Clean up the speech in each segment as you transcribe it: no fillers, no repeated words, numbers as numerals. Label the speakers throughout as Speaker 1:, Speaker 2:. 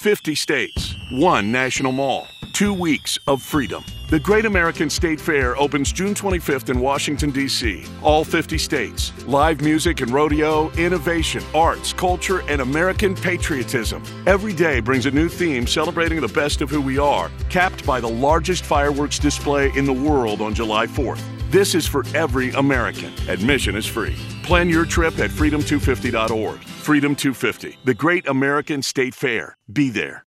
Speaker 1: 50 states, 1 national mall, 2 weeks of freedom. The Great American State Fair opens June 25th in Washington, D.C. All 50 states. Live music and rodeo, innovation, arts, culture, and American patriotism. Every day brings a new theme celebrating the best of who we are, capped by the largest fireworks display in the world on July 4th. This is for every American. Admission is free. Plan your trip at freedom250.org. Freedom 250, the Great American State Fair. Be there.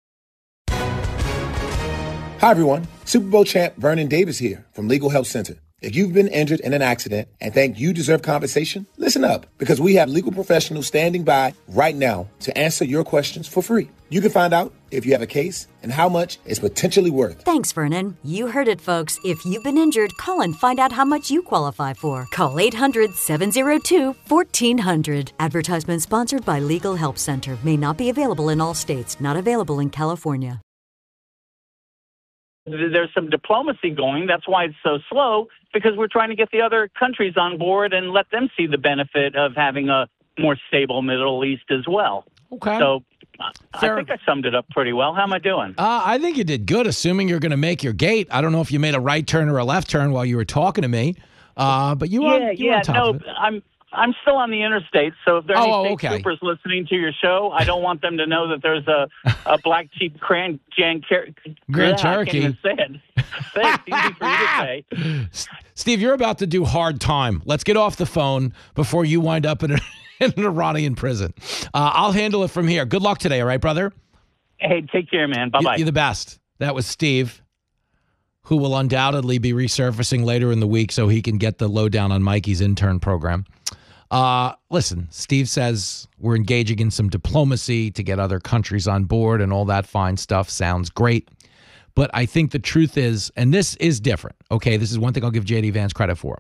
Speaker 2: Hi, everyone. Super Bowl champ Vernon Davis here from Legal Help Center. If you've been injured in an accident and think you deserve compensation, listen up, because we have legal professionals standing by right now to answer your questions for free. You can find out if you have a case and how much it's potentially worth.
Speaker 3: Thanks, Vernon. You heard it, folks. If you've been injured, call and find out how much you qualify for. Call 800-702-1400. Advertisement sponsored by Legal Help Center. May not be available in all states. Not available in California.
Speaker 4: There's some diplomacy going. That's why it's so slow, because we're trying to get the other countries on board and let them see the benefit of having a more stable Middle East as well.
Speaker 5: Okay.
Speaker 4: So I think I summed it up pretty well. How am I doing?
Speaker 5: I think you did good, assuming you're going to make your gate. I don't know if you made a right turn or a left turn while you were talking to me, but you were on top of it.
Speaker 4: I'm still on the interstate, so if there are any state
Speaker 5: okay.
Speaker 4: troopers listening to your show, I don't want them to know that there's a black Jeep Grand Cherokee.
Speaker 5: Cherokee.
Speaker 4: I can't even say it. It's easy for you to say.
Speaker 5: Steve, you're about to do hard time. Let's get off the phone before you wind up in an Iranian prison. I'll handle it from here. Good luck today, all right, brother?
Speaker 4: Hey, take care, man. Bye-bye.
Speaker 5: You're the best. That was Steve, who will undoubtedly be resurfacing later in the week so he can get the lowdown on Mikey's intern program. Listen, Steve says we're engaging in some diplomacy to get other countries on board and all that fine stuff. Sounds great. But I think the truth is, and this is different, okay, this is one thing I'll give J.D. Vance credit for.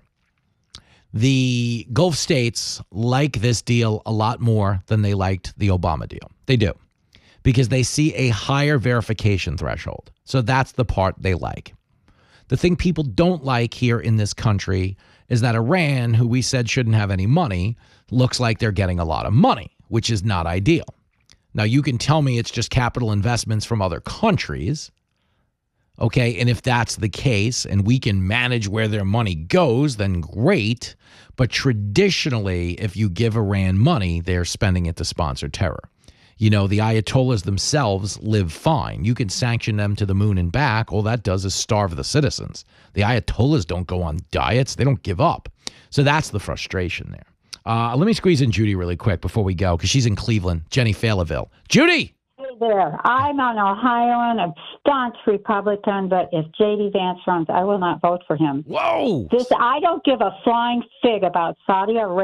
Speaker 5: The Gulf states like this deal a lot more than they liked the Obama deal. They do. Because they see a higher verification threshold. So that's the part they like. The thing people don't like here in this country is that Iran, who we said shouldn't have any money, looks like they're getting a lot of money, which is not ideal. Now, you can tell me it's just capital investments from other countries, okay? And if that's the case and we can manage where their money goes, then great. But traditionally, if you give Iran money, they're spending it to sponsor terror. You know, the Ayatollahs themselves live fine. You can sanction them to the moon and back. All that does is starve the citizens. The Ayatollahs don't go on diets. They don't give up. So that's the frustration there. Let me squeeze in Judy really quick before we go, because she's in Cleveland. Jenny Failerville. Judy!
Speaker 6: Hey there. I'm an Ohioan, a staunch Republican, but if J.D. Vance runs, I will not vote for him.
Speaker 5: Whoa!
Speaker 6: I don't give a flying fig about Saudi Arabia.